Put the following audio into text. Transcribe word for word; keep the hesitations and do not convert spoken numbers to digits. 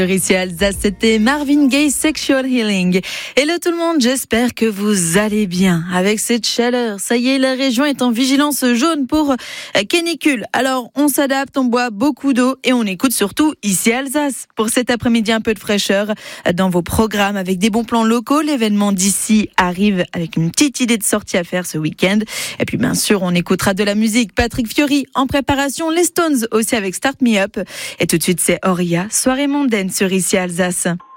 Ici Alsace, c'était Marvin Gaye, Sexual Healing. Hello tout le monde, j'espère que vous allez bien. Avec cette chaleur, ça y est, la région est en vigilance jaune pour canicule. Alors, on s'adapte, on boit beaucoup d'eau et on écoute surtout ici Alsace. Pour cet après-midi, un peu de fraîcheur dans vos programmes avec des bons plans locaux. L'événement d'ici arrive avec une petite idée de sortie à faire ce week-end. Et puis, bien sûr, on écoutera de la musique. Patrick Fiori en préparation, les Stones aussi avec Start Me Up. Et tout de suite, c'est Auria, soirée mondaine sur Ici Alsace.